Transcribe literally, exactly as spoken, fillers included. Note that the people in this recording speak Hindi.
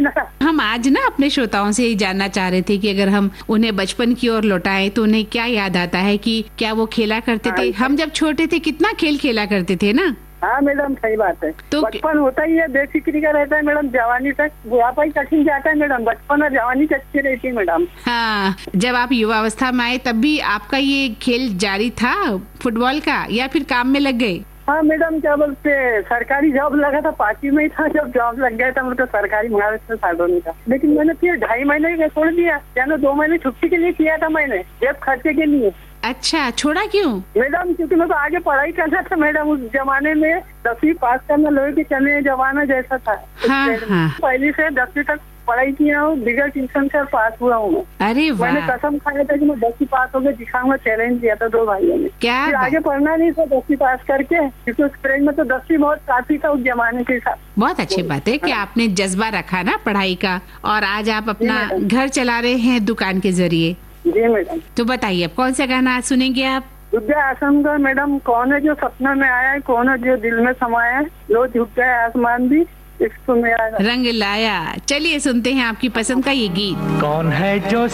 ना। हम आज ना अपने श्रोताओं से ही जानना चाह रहे थे कि अगर हम उन्हें बचपन की ओर लौटाएं तो उन्हें क्या याद आता है, कि क्या वो खेला करते थे? हम जब छोटे थे कितना खेल खेला करते थे ना। हाँ मैडम, सही बात है। तो बचपन होता ही है, बेफिक्री का रहता है मैडम। जवानी तक बुढ़ापा ही कठिन जाता है मैडम, बचपन और जवानी अच्छी रहती है मैडम। हाँ, जब आप युवावस्था में आए तब भी आपका ये खेल जारी था फुटबॉल का, या फिर काम में लग गए? हाँ मैडम, क्या बोलते, सरकारी जॉब लगा था, पांचवी में ही था जब जॉब लग गया था मुझे सरकारी महाराष्ट्र साडोनी का। लेकिन मैंने फिर ढाई महीने का छोड़ दिया, यानी दो महीने छुट्टी के लिए किया था मैंने, जेब खर्चे के लिए। अच्छा, छोड़ा क्यों मैडम? क्योंकि मैं तो आगे पढ़ाई करना था मैडम। उस जमाने में दसवीं पास करना लोहे के चने जमाना जैसा था। हाँ, हाँ। पहली से दसवीं तक पढ़ाई किया हूँ, बिगड़ ट्यूशन से पास हुआ हूँ। अरे वाह। मैंने कसम खाया था कि मैं दसवीं पास होकर दिखाऊंगा, चैलेंज दिया था दो भाइयों ने। क्या आगे पढ़ना नहीं था दसवीं पास करके, क्योंकि उस ट्रेन में तो दसवीं बहुत काफी था उस जमाने के साथ। बहुत अच्छी बात है कि आपने जज्बा रखा ना पढ़ाई का, और आज आप अपना घर चला रहे हैं दुकान के जरिए। जी मैडम। तो बताइए अब कौन सा गाना आज सुनेंगे आप? विद्या आसम का मैडम, कौन है जो सपना में आया है, कौन है जो दिल में समाया है, लो झुक गया आसमान भी इसको मेरा रंग लाया। चलिए सुनते हैं आपकी पसंद का ये गीत। कौन है जो